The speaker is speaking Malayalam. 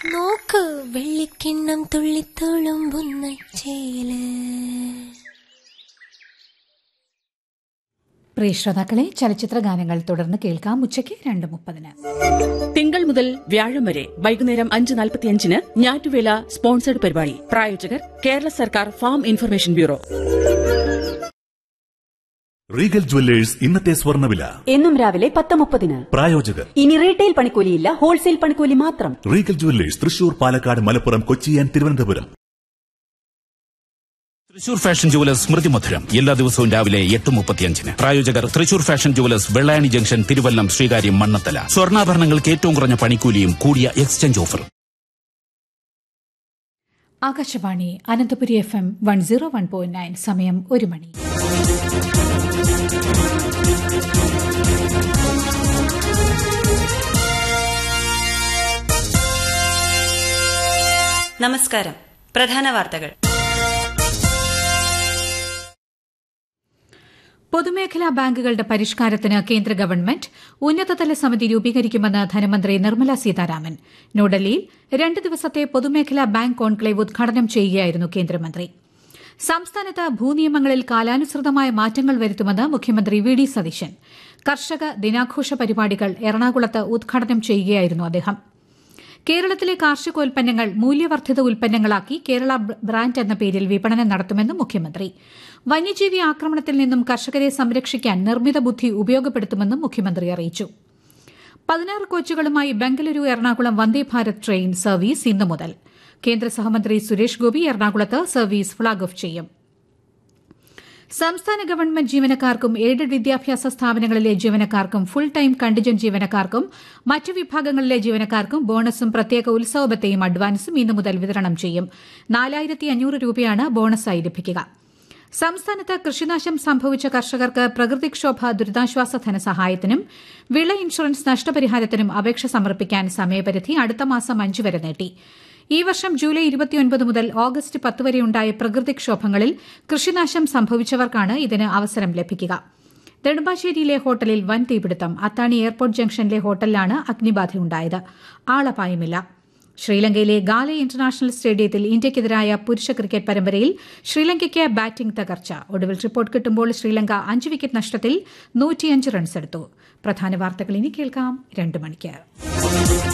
നോക്ക് വെള്ളിക്കിണ്ണം തുള്ളിത്തുളുമ്പുന്ന ചേല്. പ്രിയ ശ്രോതാക്കളെ, ചലച്ചിത്ര ഗാനങ്ങൾ തുടർന്ന് കേൾക്കാം. ഉച്ചയ്ക്ക് 2:30. തിങ്കൾ മുതൽ വ്യാഴം വരെ വൈകുന്നേരം 5:45 ഞാറ്റുവേല സ്പോൺസർഡ് പരിപാടി. പ്രായോജകർ കേരള സർക്കാർ farm information bureau. Regal jewellers ഇന്നത്തെ സ്വർണ്ണവില എന്നും രാവിലെ 10:30. പ്രായോജകർ ഇനി റീറ്റെയിൽ പണിക്കൂലിയില്ല, ഹോൾസെയിൽ പണിക്കൂലി മാത്രം. Regal jewellers Thrissur, Palakkad, Malappuram, Kochi and Thiruvananthapuram. Thrissur fashion jewellers സ്മൃതി മധുരം എല്ലാ ദിവസവും രാവിലെ 8:35. പ്രായോജകർ Thrissur fashion jewellers, Vellayani junction, Thiruvallam, Sreekaryam, Mannathala. സ്വർണ്ണാഭരണങ്ങൾക്ക് ഏറ്റവും കുറഞ്ഞ പണിക്കൂലിയും കൂടിയ എക്സ്ചേഞ്ച് ഓഫറും. ആകാശവാണി അനന്തപുരി FM 101.9. സമയം 1 മണി. നമസ്കാരം. പ്രധാന വാർത്തകൾ. പൊതുമേഖലാ ബാങ്കുകളുടെ പരിഷ്കാരത്തിന് കേന്ദ്ര ഗവൺമെന്റ് ഉന്നതതല സമിതി രൂപീകരിക്കുമെന്ന് ധനമന്ത്രി നിർമ്മല സീതാരാമൻ. ന്യൂഡൽഹിയിൽ 2 ദിവസത്തെ പൊതുമേഖലാ ബാങ്ക് കോൺക്ലേവ് ഉദ്ഘാടനം ചെയ്യുകയായിരുന്നു കേന്ദ്രമന്ത്രി. സംസ്ഥാനത്ത് ഭൂനിയമങ്ങളിൽ കാലാനുസൃതമായ മാറ്റങ്ങൾ വരുത്തുമെന്ന് മുഖ്യമന്ത്രി വി ഡി സതീശൻ. കർഷക ദിനാഘോഷ പരിപാടികൾ എറണാകുളത്ത് ഉദ്ഘാടനം ചെയ്യുകയായിരുന്നു അദ്ദേഹം. കേരളത്തിലെ കാർഷികോൽപ്പന്നങ്ങൾ മൂല്യവർദ്ധിത ഉൽപ്പന്നങ്ങളാക്കി കേരള ബ്രാൻഡ് എന്ന പേരിൽ വിപണനം നടത്തുമെന്ന് മുഖ്യമന്ത്രി. വന്യജീവി ആക്രമണത്തിൽ നിന്നും കർഷകരെ സംരക്ഷിക്കാൻ നിർമ്മിത ബുദ്ധി ഉപയോഗപ്പെടുത്തുമെന്നും മുഖ്യമന്ത്രി അറിയിച്ചു. 16 കോച്ചുകളുമായി ബംഗളൂരു എറണാകുളം വന്ദേഭാരത് ട്രെയിൻ സർവീസ് ഇന്നു മുതൽ. കേന്ദ്ര സഹമന്ത്രി സുരേഷ് ഗോപി എറണാകുളത്ത് സർവീസ് ഫ്ളാഗ് ഓഫ് ചെയ്യും. സംസ്ഥാന ഗവൺമെന്റ് ജീവനക്കാർക്കും എയ്ഡഡ് വിദ്യാഭ്യാസ സ്ഥാപനങ്ങളിലെ ജീവനക്കാർക്കും ഫുൾ ടൈം കണ്ടിജന്റ് ജീവനക്കാർക്കും മറ്റു വിഭാഗങ്ങളിലെ ജീവനക്കാർക്കും ബോണസും പ്രത്യേക ഉത്സവബത്തയും അഡ്വാൻസും ഇന്നു മുതൽ വിതരണം ചെയ്യും. 4500 രൂപയാണ് ബോണസായി ലഭിക്കുക. സംസ്ഥാനത്ത് കൃഷിനാശം സംഭവിച്ച കർഷകർക്ക് പ്രകൃതിക്ഷോഭ ദുരിതാശ്വാസ ധനസഹായത്തിനും വിള ഇൻഷുറൻസ് നഷ്ടപരിഹാരത്തിനും അപേക്ഷ സമർപ്പിക്കാൻ സമയപരിധി അടുത്ത മാസം 5 വരെ നീട്ടി. ഈ വർഷം ജൂലൈ 29 മുതൽ ഓഗസ്റ്റ് 10 വരെയുണ്ടായ പ്രകൃതിക്ഷോഭങ്ങളിൽ കൃഷിനാശം സംഭവിച്ചവർക്കാണ് ഇതിന് അവസരം ലഭിക്കുക. നെടുമ്പാശ്ശേരിയിലെ ഹോട്ടലിൽ വൻ തീപിടുത്തം. അത്താണി എയർപോർട്ട് ജംഗ്ഷനിലെ ഹോട്ടലിലാണ് അഗ്നിബാധയുണ്ടായത്. ആളപായമില്ല. ശ്രീലങ്കയിലെ ഗാലെ ഇന്റർനാഷണൽ സ്റ്റേഡിയത്തിൽ ഇന്ത്യയ്ക്കെതിരായ പുരുഷ ക്രിക്കറ്റ് പരമ്പരയിൽ ശ്രീലങ്കയ്ക്ക് ബാറ്റിംഗ് തകർച്ച. ഒടുവിൽ റിപ്പോർട്ട് കിട്ടുമ്പോൾ ശ്രീലങ്ക 5 വിക്കറ്റ് നഷ്ടത്തിൽ 105 റൺസെടുത്തു. പ്രധാന വാർത്തകൾ ഇനി കേൾക്കാം 2 മണിക്ക്.